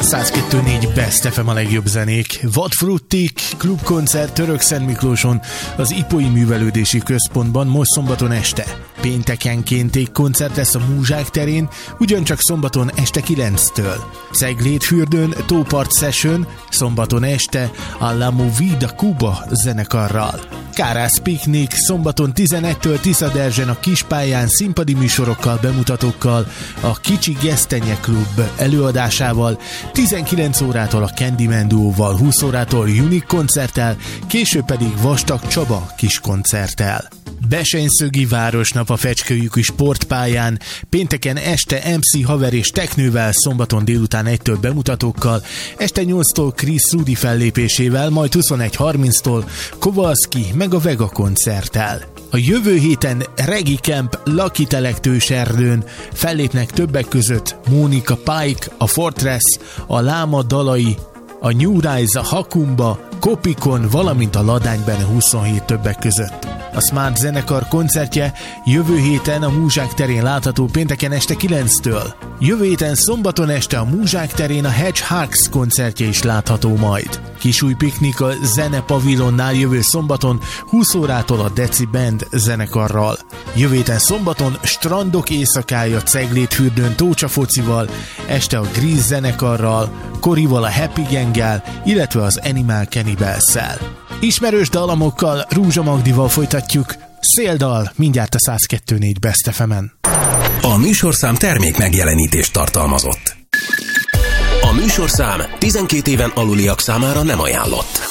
102.4 Best FM a legjobb zenék. Vadfruttik, klubkoncert Törökszentmiklóson, az Ipói Művelődési Központban most szombaton este. Péntekenként egy koncert lesz a Múzsák terén, ugyancsak szombaton este 9-től. Ceglédfürdőn Tópart Session, szombaton este a La Movida Cuba zenekarral. Kárász Piknik szombaton 11-től Tiszaderzsen a Kispályán színpadi műsorokkal, bemutatókkal, a Kicsi Gesztenye Klub előadásával, 19 órától a Candyman Duóval, 20 órától Unique koncerttel, később pedig Vastag Csaba kis koncerttel. Besenyszögi Városnap a Fecskőjükű sportpályán, pénteken este MC Haver és Teknővel, szombaton délután 1-től bemutatókkal, este 8-tól Chris Rudi fellépésével, majd 21:30-tól Kowalski meg a Vega koncerttel. A jövő héten Regi Camp Lakitelek-Tőserdőn fellépnek többek között Mónika Pike, a Fortress, a Láma Dalai, a New Rise, a Hakumba, Kopikon, valamint a Ladánybene 27 többek között. A Smart zenekar koncertje jövő héten a Múzsák terén látható pénteken este 9-től. Jövő héten szombaton este a Múzsák terén a Hedgehogs koncertje is látható majd. Kisúj piknik a Zene Pavilonnál jövő szombaton 20 órától a Deci Band zenekarral. Jövő héten szombaton strandok éjszakája Ceglédfürdőn Tócsa focival, este a Grease zenekarral, Korival a Happy Gang-gel, illetve az Animal Cannibals-szel. Ismerős dalamokkal Rúzsa Magdival folytatjuk. Széldal mindjárt a 102.4 Best FM-en. A műsorszám termék megjelenítést tartalmazott. A műsorszám 12 éven aluliak számára nem ajánlott.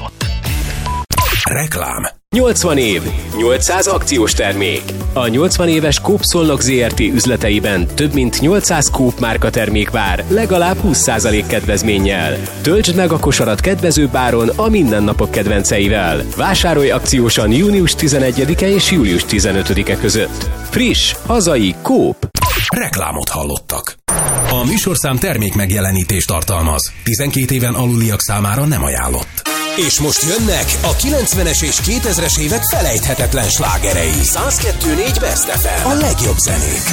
Reklám. 80 év, 800 akciós termék. A 80 éves Coop Szolnok Zrt. Üzleteiben több mint 800 Coop márka termék vár, legalább 20% kedvezménnyel. Töltsd meg a kosarat kedvezőbb áron a mindennapok kedvenceivel. Vásárolj akciósan június 11-e és július 15-e között. Friss, hazai Coop. Reklámot hallottak. A műsorszám termék megjelenítést tartalmaz. 12 éven aluliak számára nem ajánlott. És most jönnek a 90-es és 2000-es évek felejthetetlen slágerei. 102.4 Best FM. A legjobb zenék.